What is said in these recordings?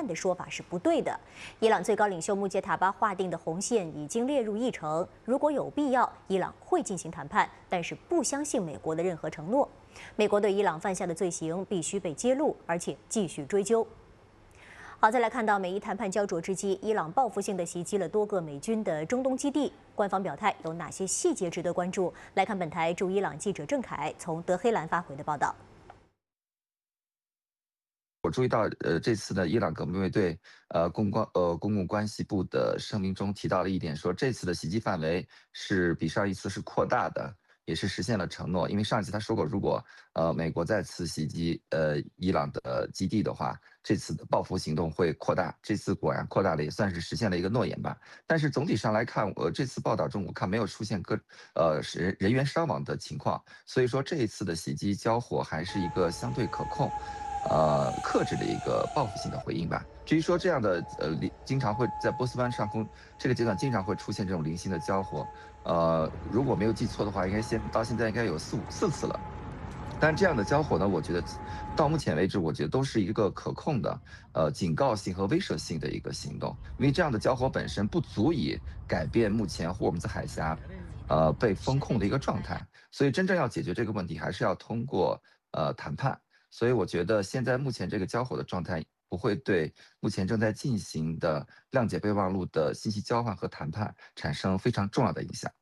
判的说法是不对的。伊朗最高领袖穆杰塔巴划定的红线已经列入议程，如果有必要，伊朗会进行谈判，但是不相信美国的任何承诺。美国对伊朗犯下的罪行必须被揭露，而且继续追究。 好，再来看到美伊谈判焦灼之际，伊朗报复性地袭击了多个美军的中东基地。官方表态有哪些细节值得关注？来看本台驻伊朗记者郑凯从德黑兰发回的报道。 我注意到，这次呢，伊朗革命卫队公共关系部的声明中提到了一点，说这次的袭击范围是比上一次是扩大的。 也是实现了承诺，因为上一次他说过，如果美国再次袭击伊朗的基地的话，这次的报复行动会扩大。这次果然扩大了，也算是实现了一个诺言吧。但是总体上来看，这次报道中我看没有出现人员伤亡的情况，所以说这一次的袭击交火还是一个相对可控。 克制的一个报复性的回应吧。至于说这样的经常会在波斯湾上空这个阶段经常会出现这种零星的交火，如果没有记错的话，应该到现在应该有4次了。但这样的交火呢，我觉得到目前为止，我觉得都是一个可控的，警告性和威慑性的一个行动，因为这样的交火本身不足以改变目前霍尔木兹海峡，被封控的一个状态。所以真正要解决这个问题，还是要通过谈判。 所以我觉得现在目前这个交火的状态不会对目前正在进行的谅解备忘录的信息交换和谈判产生非常重要的影响。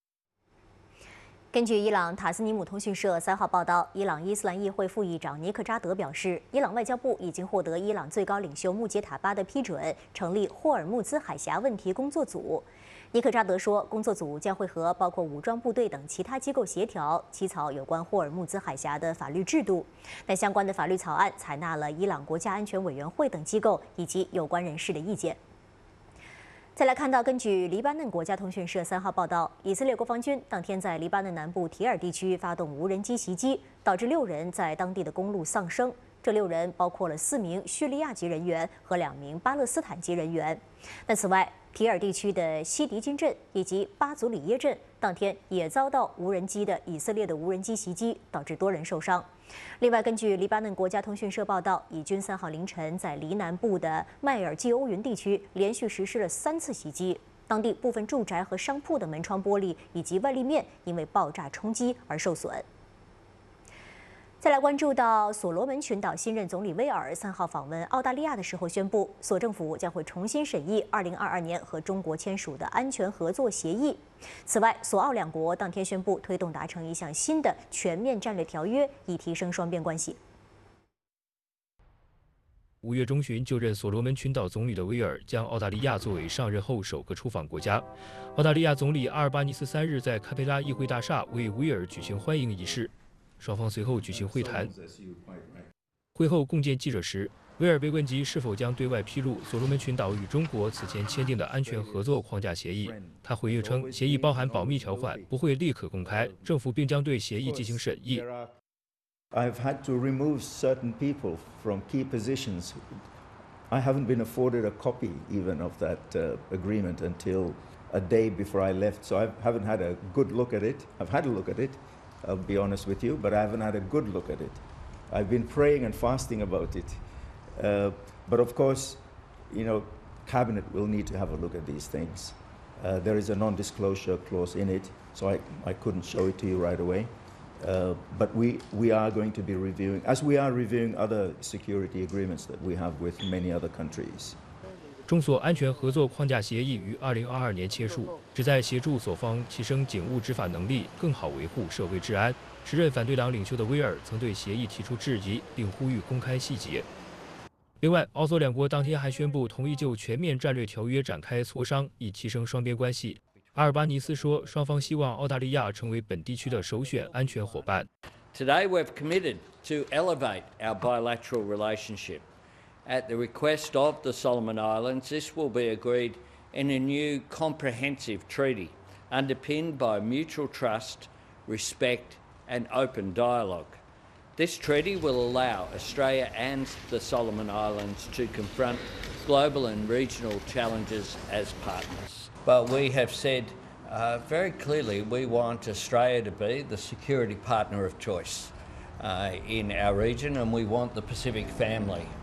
根据伊朗塔斯尼姆通讯社3号报道，伊朗伊斯兰议会副议长尼克扎德表示，伊朗外交部已经获得伊朗最高领袖穆杰塔巴的批准，成立霍尔木兹海峡问题工作组。 尼克扎德说，工作组将会和包括武装部队等其他机构协调，起草有关霍尔木兹海峡的法律制度。但相关的法律草案采纳了伊朗国家安全委员会等机构以及有关人士的意见。再来看到，根据黎巴嫩国家通讯社3号报道，以色列国防军当天在黎巴嫩南部提尔地区发动无人机袭击，导致6人在当地的公路丧生。 这6人包括了4名叙利亚籍人员和2名巴勒斯坦籍人员。那此外，提尔地区的西迪金镇以及巴祖里耶镇当天也遭到以色列的无人机袭击，导致多人受伤。另外，根据黎巴嫩国家通讯社报道，以军3号凌晨在黎南部的迈尔济欧云地区连续实施了3次袭击，当地部分住宅和商铺的门窗玻璃以及外立面因为爆炸冲击而受损。 再来关注到所罗门群岛新任总理威尔3号访问澳大利亚的时候宣布，所政府将会重新审议2022年和中国签署的安全合作协议。此外，所澳两国当天宣布推动达成一项新的全面战略条约，以提升双边关系。 5月中旬就任所罗门群岛总理的威尔将澳大利亚作为上任后首个出访国家。澳大利亚总理阿尔巴尼斯3日在堪培拉议会大厦为威尔举行欢迎仪式。 双方随后举行会谈。会后共见记者时，威尔被问及是否将对外披露所罗门群岛与中国此前签订的安全合作框架协议，他回应称，协议包含保密条款，不会立刻公开，政府并将对协议进行审议。 I've had to remove certain people from key positions. I haven't been afforded a copy even of that agreement until a day before I left, so I haven't had a good look at it. I've had a look at it. I'll be honest with you, but I haven't had a good look at it. I've been praying and fasting about it. But of course, you know, Cabinet will need to have a look at these things. There is a non-disclosure clause in it, so I couldn't show it to you right away. But we are going to be reviewing, as we are reviewing other security agreements that we have with many other countries. 中所安全合作框架协议于2022年签署，旨在协助所方提升警务执法能力，更好维护社会治安。时任反对党领袖的威尔曾对协议提出质疑，并呼吁公开细节。另外，澳所两国当天还宣布同意就全面战略条约展开磋商，以提升双边关系。阿尔巴尼斯说，双方希望澳大利亚成为本地区的首选安全伙伴。 Today we've committed to elevate our bilateral relationship. At the request of the Solomon Islands, this will be agreed in a new comprehensive treaty underpinned by mutual trust, respect and open dialogue. This treaty will allow Australia and the Solomon Islands to confront global and regional challenges as partners. But we have said very clearly we want Australia to be the security partner of choice in our region, and we want the Pacific family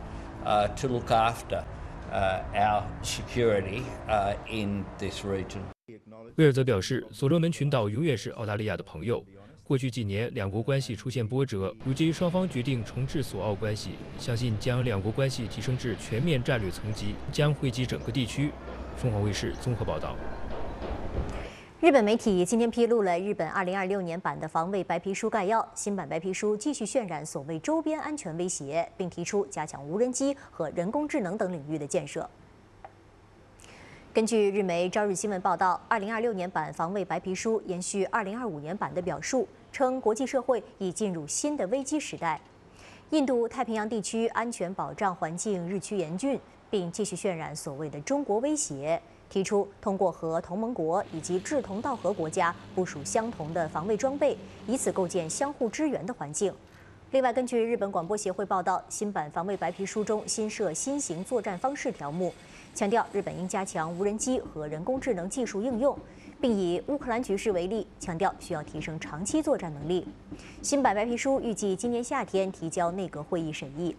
to look after our security in this region. 威尔则表示，所罗门群岛永远是澳大利亚的朋友。过去几年，两国关系出现波折，如今双方决定重置所澳关系，相信将两国关系提升至全面战略层级，将惠及整个地区。凤凰卫视综合报道。 日本媒体今天披露了日本2026年版的防卫白皮书概要。新版白皮书继续渲染所谓周边安全威胁，并提出加强无人机和人工智能等领域的建设。根据日媒朝日新闻报道，2026年版防卫白皮书延续2025年版的表述，称国际社会已进入新的危机时代。印度太平洋地区安全保障环境日趋严峻，并继续渲染所谓的中国威胁，提出通过和同盟国以及志同道合国家部署相同的防卫装备，以此构建相互支援的环境。另外，根据日本广播协会报道，新版防卫白皮书中新设新型作战方式条目，强调日本应加强无人机和人工智能技术应用，并以乌克兰局势为例，强调需要提升长期作战能力。新版白皮书预计今年夏天提交内阁会议审议。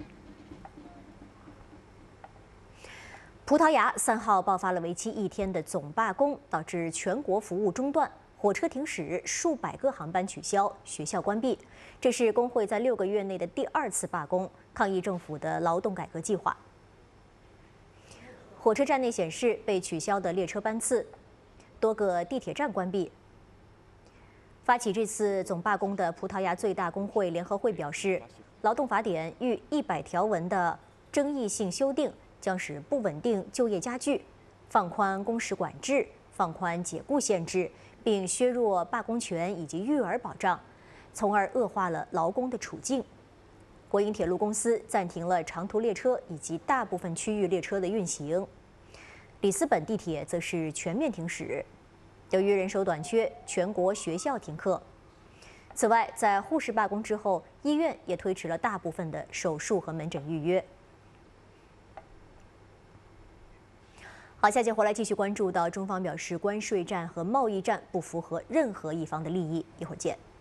葡萄牙3号爆发了为期1天的总罢工，导致全国服务中断，火车停驶，数百个航班取消，学校关闭。这是工会在6个月内的第2次罢工，抗议政府的劳动改革计划。火车站内显示被取消的列车班次，多个地铁站关闭。发起这次总罢工的葡萄牙最大工会联合会表示，劳动法典逾100条文的争议性修订将使不稳定就业加剧，放宽工时管制，放宽解雇限制，并削弱罢工权以及育儿保障，从而恶化了劳工的处境。国营铁路公司暂停了长途列车以及大部分区域列车的运行，里斯本地铁则是全面停驶。由于人手短缺，全国学校停课。此外，在护士罢工之后，医院也推迟了大部分的手术和门诊预约。好，下节回来继续关注到中方表示，关税战和贸易战不符合任何一方的利益。一会儿见。